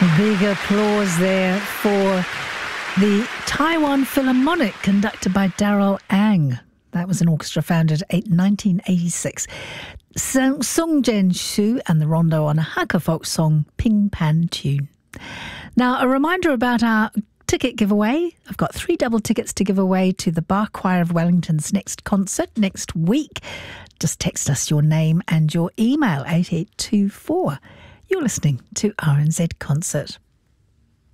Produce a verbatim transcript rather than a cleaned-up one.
Big applause there for the Taiwan Philharmonic, conducted by Darrell Ang. That was an orchestra founded in nineteen eighty-six. Sung Jen Shu and the Rondo on a Hakka folk song, Ping Pan Tune. Now, a reminder about our ticket giveaway. I've got three double tickets to give away to the Bach Choir of Wellington's next concert next week. Just text us your name and your email, eight eight two four. You're listening to R N Z Concert.